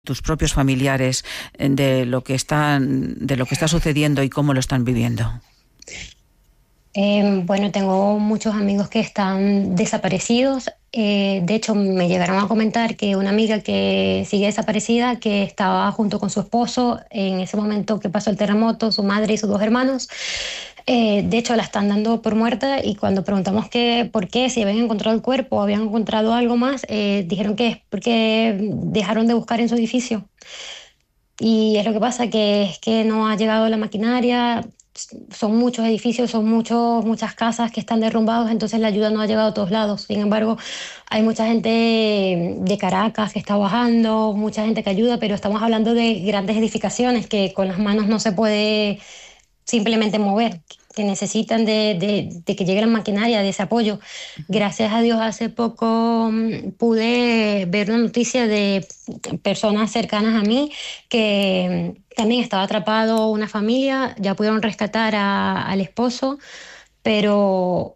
tus propios familiares de lo que está sucediendo y cómo lo están viviendo? Bueno, tengo muchos amigos que están desaparecidos. De hecho, me llegaron a comentar que una amiga que sigue desaparecida, que estaba junto con su esposo en ese momento que pasó el terremoto, su madre y sus 2 hermanos, de hecho la están dando por muerta, y cuando preguntamos por qué, si habían encontrado el cuerpo o habían encontrado algo más, dijeron que es porque dejaron de buscar en su edificio. Y es lo que pasa, que es que no ha llegado la maquinaria. Son muchos edificios, son muchas casas que están derrumbados, entonces la ayuda no ha llegado a todos lados. Sin embargo, hay mucha gente de Caracas que está bajando, mucha gente que ayuda, pero estamos hablando de grandes edificaciones que con las manos no se puede simplemente mover, que necesitan de que llegue la maquinaria, de ese apoyo. Gracias a Dios, hace poco pude ver una noticia de personas cercanas a mí que también estaba atrapado una familia, ya pudieron rescatar al esposo, pero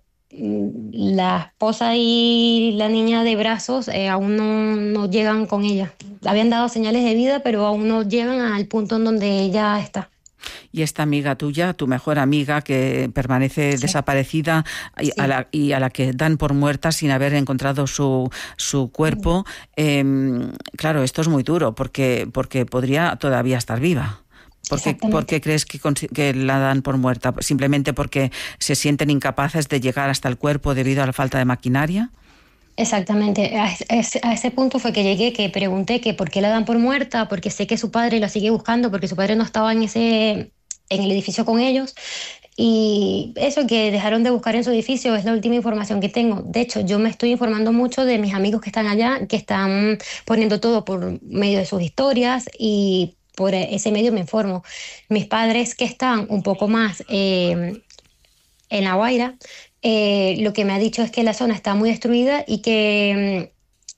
la esposa y la niña de brazos aún no llegan con ella. Habían dado señales de vida, pero aún no llegan al punto en donde ella está. Y esta amiga tuya, tu mejor amiga, que permanece desaparecida y a la que dan por muerta sin haber encontrado su cuerpo, claro, esto es muy duro porque podría todavía estar viva. ¿Por qué crees que la dan por muerta? ¿Simplemente porque se sienten incapaces de llegar hasta el cuerpo debido a la falta de maquinaria? Exactamente, a ese punto fue que llegué, que pregunté que por qué la dan por muerta, porque sé que su padre la sigue buscando, porque su padre no estaba en el edificio con ellos, y eso, que dejaron de buscar en su edificio, es la última información que tengo. De hecho, yo me estoy informando mucho de mis amigos que están allá, que están poniendo todo por medio de sus historias, y por ese medio me informo. Mis padres, que están un poco más en La Guaira, lo que me ha dicho es que la zona está muy destruida y que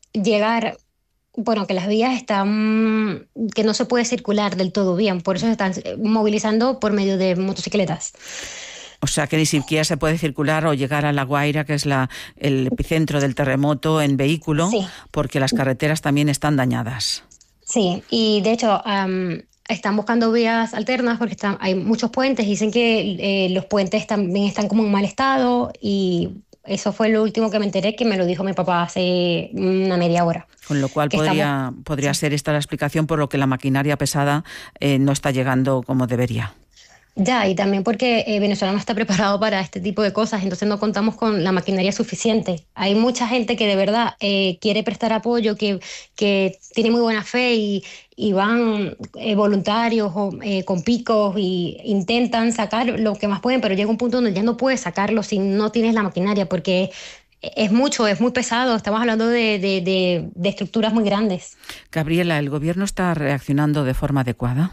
que las vías están, que no se puede circular del todo bien, por eso se están movilizando por medio de motocicletas. O sea, que ni siquiera se puede circular o llegar a La Guaira, que es el epicentro del terremoto, en vehículo, sí, porque las carreteras también están dañadas. Sí, y de hecho están buscando vías alternas porque hay muchos puentes y dicen que los puentes también están como en mal estado, y eso fue lo último que me enteré, que me lo dijo mi papá hace una media hora. Con lo cual podría ser esta la explicación por lo que la maquinaria pesada no está llegando como debería. Ya, y también porque Venezuela no está preparado para este tipo de cosas, entonces no contamos con la maquinaria suficiente. Hay mucha gente que de verdad quiere prestar apoyo, que tiene muy buena fe y van voluntarios con picos y intentan sacar lo que más pueden, pero llega un punto donde ya no puedes sacarlo si no tienes la maquinaria, porque es mucho, es muy pesado. Estamos hablando de estructuras muy grandes. Gabriela, ¿el gobierno está reaccionando de forma adecuada?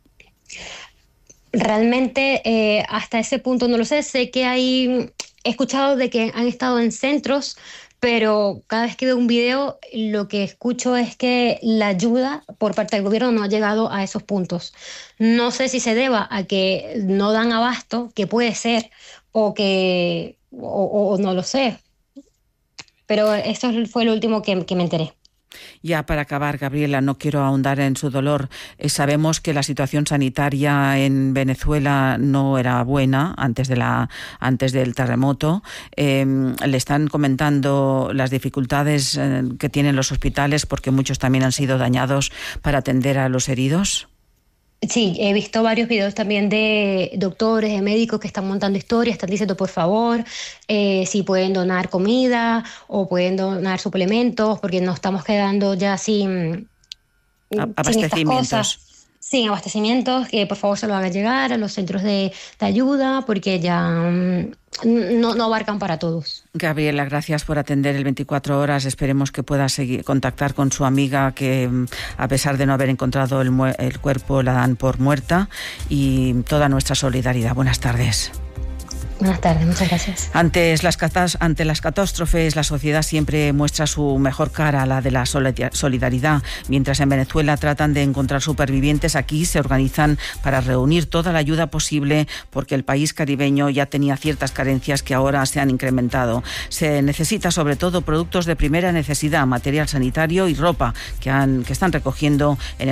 Realmente hasta ese punto no lo sé. Sé que he escuchado de que han estado en centros, pero cada vez que veo un video lo que escucho es que la ayuda por parte del gobierno no ha llegado a esos puntos. No sé si se deba a que no dan abasto, que puede ser, o no lo sé. Pero eso fue lo último que me enteré. Ya para acabar, Gabriela, no quiero ahondar en su dolor. Sabemos que la situación sanitaria en Venezuela no era buena antes del terremoto. Le están comentando las dificultades que tienen los hospitales, porque muchos también han sido dañados, para atender a los heridos. Sí, he visto varios videos también de doctores, de médicos que están montando historias, están diciendo por favor si pueden donar comida o pueden donar suplementos, porque nos estamos quedando ya sin estas cosas. Sin abastecimientos, que por favor se lo hagan llegar a los centros de ayuda, porque ya no abarcan para todos. Gabriela, gracias por atender el 24 horas. Esperemos que pueda contactar con su amiga, que a pesar de no haber encontrado el cuerpo, la dan por muerta, y toda nuestra solidaridad. Buenas tardes. Buenas tardes, muchas gracias. Ante las catástrofes, la sociedad siempre muestra su mejor cara, la de la solidaridad. Mientras en Venezuela tratan de encontrar supervivientes, aquí se organizan para reunir toda la ayuda posible, porque el país caribeño ya tenía ciertas carencias que ahora se han incrementado. Se necesita sobre todo productos de primera necesidad, material sanitario y ropa que están recogiendo en el